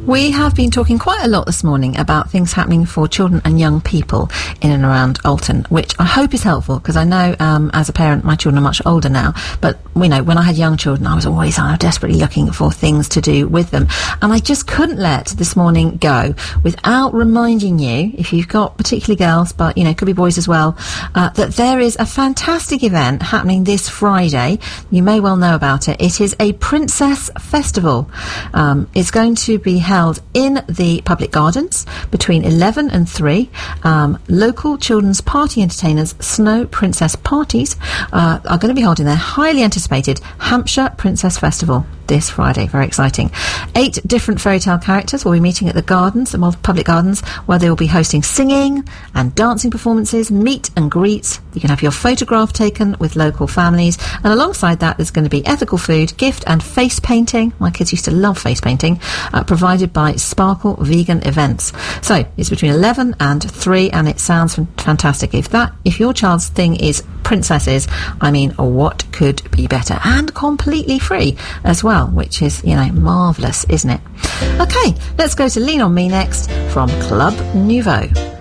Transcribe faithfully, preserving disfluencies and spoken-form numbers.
We have been talking quite a lot this morning about things happening for children and young people in and around Alton, which I hope is helpful, because I know um, as a parent my children are much older now, but we know when I had young children I was always uh, desperately looking for things to do with them, and I just couldn't let this morning go without reminding you, if you've got particularly girls, but you know, could be boys as well, uh, that there is a fantastic event happening this Friday. You may well know about it. It is a Princess Festival. Um, it's going to be held held in the public gardens between eleven and three. Um, local children's party entertainers, Snow Princess Parties, uh, are going to be holding their highly anticipated Hampshire Princess Festival this Friday. Very exciting. Eight different fairy tale characters will be meeting at the gardens, the public gardens, where they will be hosting singing and dancing performances, meet and greets. You can have your photograph taken with local families, and alongside that there's going to be ethical food, gift and face painting. My kids used to love face painting, uh, provided by Sparkle Vegan Events. So it's between eleven and three, and it sounds fantastic. If that, if your child's thing is princesses, I mean, what could be better? And completely free as well, which is, you know, marvellous, isn't it? Okay, let's go to Lean On Me next from Club Nouveau.